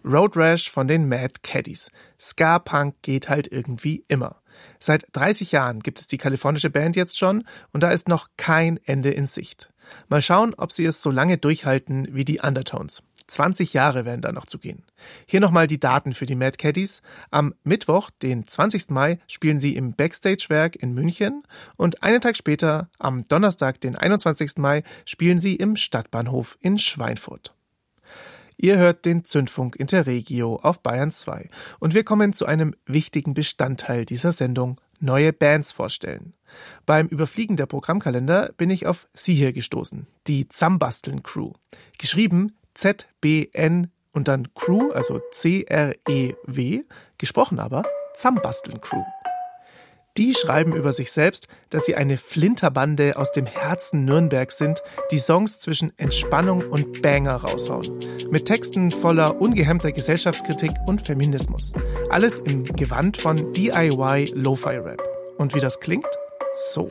Road Rash von den Mad Caddies. Ska-Punk geht halt irgendwie immer. Seit 30 Jahren gibt es die kalifornische Band jetzt schon und da ist noch kein Ende in Sicht. Mal schauen, ob sie es so lange durchhalten wie die Undertones. 20 Jahre werden da noch zu gehen. Hier nochmal die Daten für die Mad Caddies. Am Mittwoch, den 20. Mai, spielen sie im Backstage-Werk in München und einen Tag später, am Donnerstag, den 21. Mai, spielen sie im Stadtbahnhof in Schweinfurt. Ihr hört den Zündfunk Interregio auf Bayern 2 und wir kommen zu einem wichtigen Bestandteil dieser Sendung, neue Bands vorstellen. Beim Überfliegen der Programmkalender bin ich auf sie hier gestoßen, die Zambasteln Crew. Geschrieben ZBN und dann Crew, also CREW, gesprochen aber Zambasteln Crew. Die schreiben über sich selbst, dass sie eine Flinterbande aus dem Herzen Nürnbergs sind, die Songs zwischen Entspannung und Banger raushauen. Mit Texten voller ungehemmter Gesellschaftskritik und Feminismus. Alles im Gewand von DIY Lo-Fi Rap. Und wie das klingt? So.